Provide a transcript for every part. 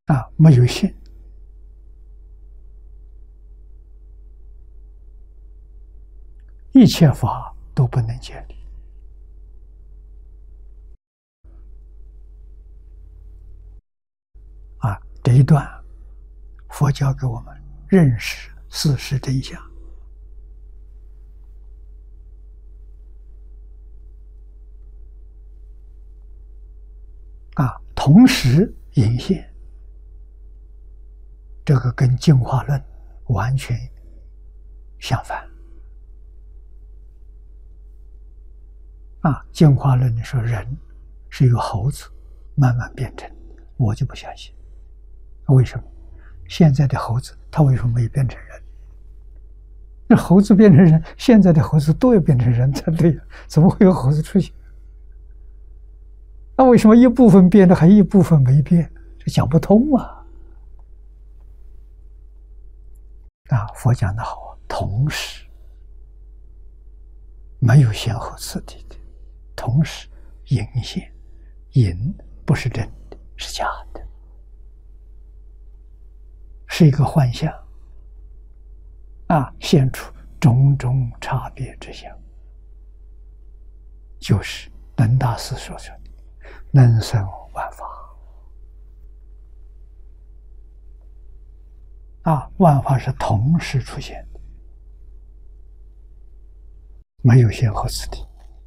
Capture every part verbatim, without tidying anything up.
啊，没有信，一切法都不能建立。啊，这一段佛教给我们认识事实真相。啊，同时引现，这个跟进化论完全相反。啊，进化论你说人是由猴子慢慢变成，我就不相信。为什么？现在的猴子它为什么没变成人？那猴子变成人，现在的猴子都要变成人才对呀，怎么会有猴子出现？那为什么一部分变了，还一部分没变？这讲不通啊！啊，佛讲的好，同时没有先后次第的，同时隐现，隐不是真的，是假的，是一个幻象啊，现出种种差别之相，就是能大师所说的能生万法。啊，万法是同时出现的，没有先后次第。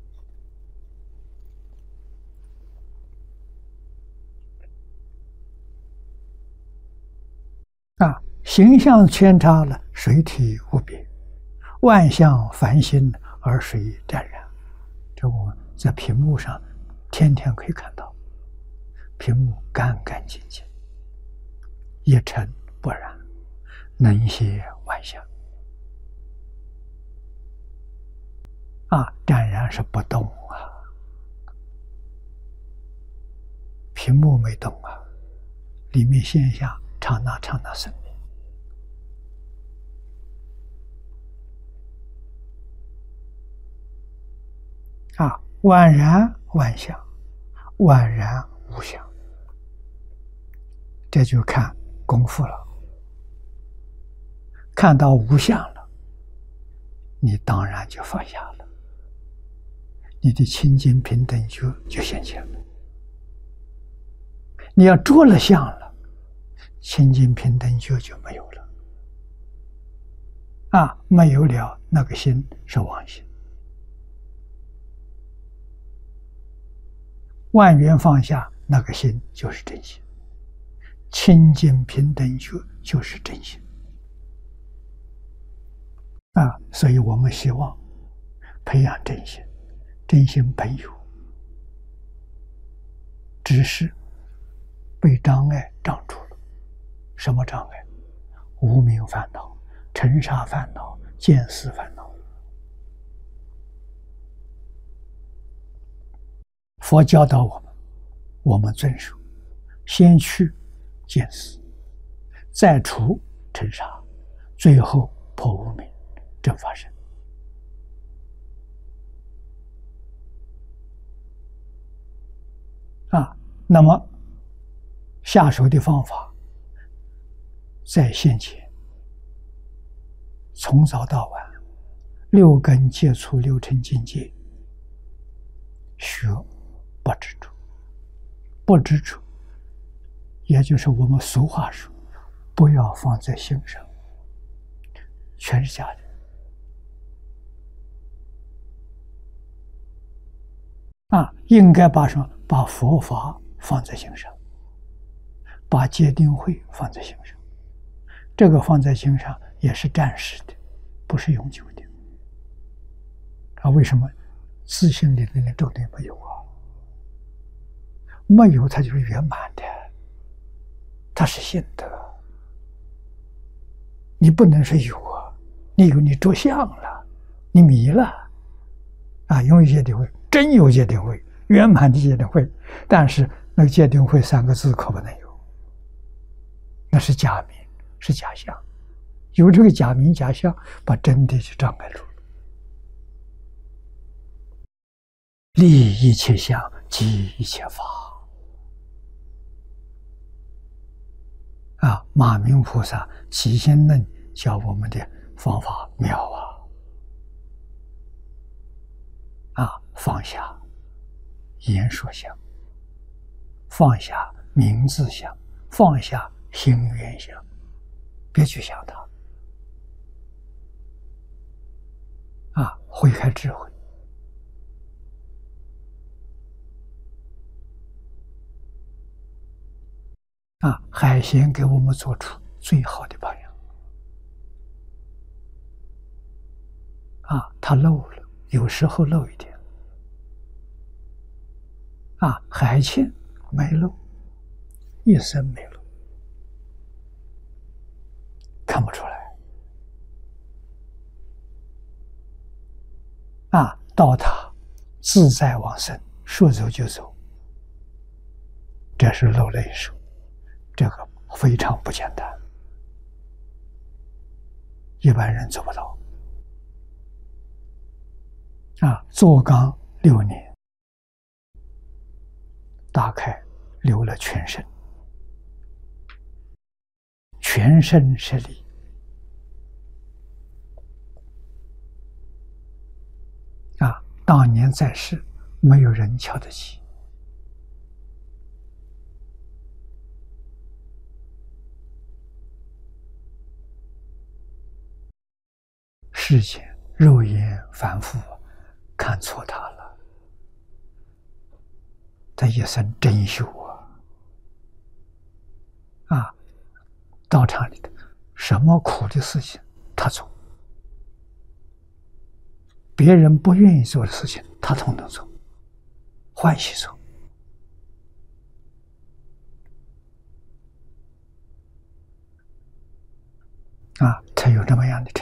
啊，形象扦插了，水体无别，万象繁星而水湛然。这我们在屏幕上天天可以看到，屏幕干干净净，一尘不染，能现万象。啊，湛然是不动啊，屏幕没动啊，里面现象刹那刹那生灭。啊，万然万象，万然无相，这就看功夫了。看到无相了，你当然就放下了，你的清净平等就就现前了。你要着了相了，清净平等觉就没有了。啊，没有了，那个心是妄心。万缘放下，那个心就是真心。清净平等觉就是真心。啊，所以我们希望培养真心，真心本有，只是被障碍障住了。什么障碍？无明烦恼、尘沙烦恼、见思烦恼。佛教导我们，我们遵守，先去见思，再除尘沙，最后破无明，正法身。啊，那么下手的方法，在现前，从早到晚，六根接触六尘境界，学不执着，不执着，也就是我们俗话说，不要放在心上，全是假的。啊，应该把什么？把佛法放在心上，把戒定慧放在心上。这个放在心上也是暂时的，不是永久的。啊，为什么？自信里面的重点没有啊？没有，它就是圆满的，它是心得。你不能说有啊，你有你着相了，你迷了。啊，有戒定慧，真有戒定慧，圆满的戒定慧，但是那个戒定慧三个字可不能有，那是假名，是假象。有这个假名假象，把真谛就障碍住了。立一切相，即一切法。 啊，马明菩萨起心论教我们的方法妙啊！啊，放下言说相，放下名字相，放下心愿相，别去想它啊，会开智慧啊！海鲜给我们做出最好的榜样啊，它漏了，有时候漏一点啊，海鲜没漏，一生没漏，看不出来啊，到它自在往生，说走就走，这是漏了一手，这个非常不简单，一般人做不到啊。坐缸六年，大概流了全身，全身是力啊！当年在世，没有人瞧得起世间肉眼凡夫，看错他了。他一生真修啊！啊，道场里的什么苦的事情他做，别人不愿意做的事情他统统做，欢喜做啊，才有这么样的成